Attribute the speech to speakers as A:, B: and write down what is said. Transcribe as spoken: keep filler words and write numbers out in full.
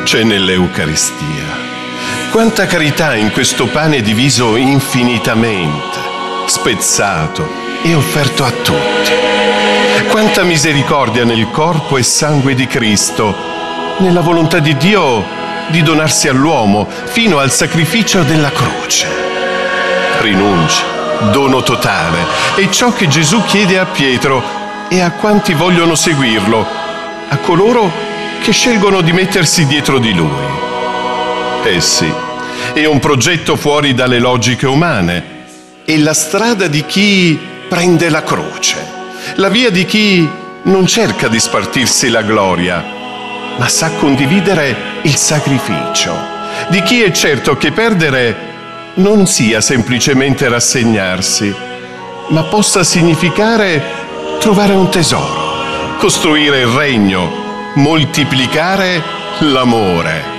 A: c'è nell'Eucaristia. Quanta carità in questo pane diviso infinitamente, spezzato e offerto a tutti. Quanta misericordia nel corpo e sangue di Cristo, nella volontà di Dio di donarsi all'uomo fino al sacrificio della croce. Rinuncia, dono totale, è ciò che Gesù chiede a Pietro e a quanti vogliono seguirlo, a coloro che scelgono di mettersi dietro di Lui. Eh sì, è un progetto fuori dalle logiche umane, è la strada di chi prende la croce, la via di chi non cerca di spartirsi la gloria, ma sa condividere il sacrificio, di chi è certo che perdere non sia semplicemente rassegnarsi, ma possa significare trovare un tesoro, costruire il regno, moltiplicare l'amore.